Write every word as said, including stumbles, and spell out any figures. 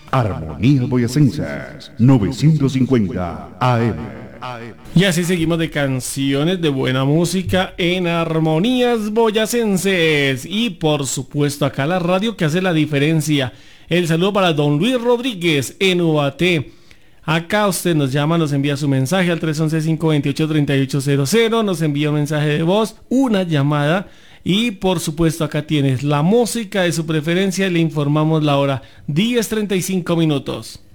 Armonías Boyacenses novecientos cincuenta A M. Y así seguimos de canciones de buena música en Armonías Boyacenses. Y por supuesto acá la radio que hace la diferencia. El saludo para don Luis Rodríguez en Ubaté. Acá usted nos llama, nos envía su mensaje al tres once, cinco veintiocho, treinta y ocho cero cero. Nos envía un mensaje de voz, una llamada. Y por supuesto acá tienes la música de su preferencia y le informamos la hora diez treinta y cinco minutos.